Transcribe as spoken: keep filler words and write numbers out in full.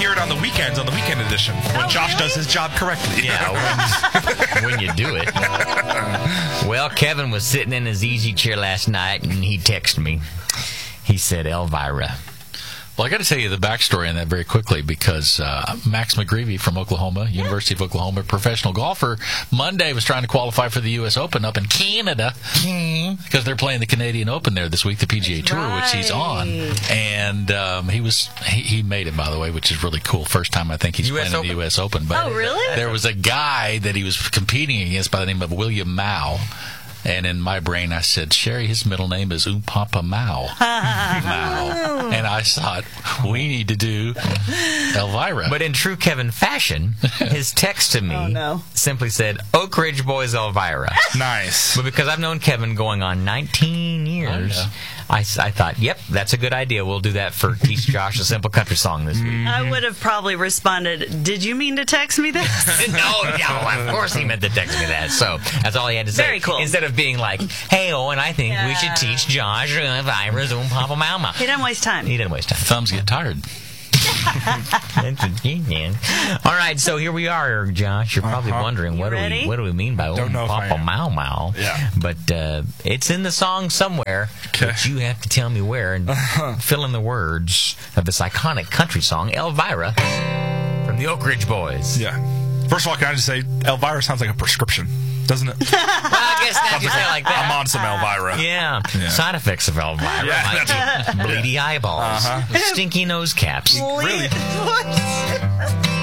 hear it on the weekends, on the weekend edition, when Oh, Josh really? does his job correctly. Yeah, when, when you do it. Well, Kevin was sitting in his easy chair last night, and he texted me. He said, Elvira. Well, I got to tell you the backstory on that very quickly because uh, Max McGreevy from Oklahoma, University of Oklahoma, professional golfer, Monday was trying to qualify for the U S Open up in Canada because they're playing the Canadian Open there this week, the P G A Tour, which he's on. And um, he was he, he made it, by the way, which is really cool. First time I think he's U S playing in Open? the U S Open. But Oh, really? there was a guy that he was competing against by the name of William Mao. And in my brain, I said, Sherry, his middle name is Umpapa Mao. Mao. And I thought, we need to do Elvira. But in true Kevin fashion, his text to me Oh, no. simply said, Oak Ridge Boys Elvira. Nice. But because I've known Kevin going on nineteen years, Oh, yeah. I, s- I thought, yep, that's a good idea. We'll do that for Teach Josh a Simple Country Song this week. I would have probably responded, did you mean to text me this? no, no, of course he meant to text me that. So that's all he had to say. Very cool. Instead of being like, hey, Owen, I think we Yeah. should teach Josh Elvira's Oom Papa Mama. He didn't waste time. He didn't waste time. Thumbs get tired. All right, so here we are, Josh. You're probably Uh-huh. wondering You what do ready? we what do we mean by Don't know Oom if I Papa am. Mau Mau? Yeah. But uh, it's in the song somewhere. Okay. But you have to tell me where and fill in the words of this iconic country song, Elvira, from the Oak Ridge Boys. Yeah. First of all, can I just say, Elvira sounds like a prescription, doesn't it? Well, I guess now you say it like that. I'm on some Elvira. Yeah. Yeah. Side effects of Elvira Yeah, might be bleedy eyeballs, Uh-huh. stinky nose caps. Really? What?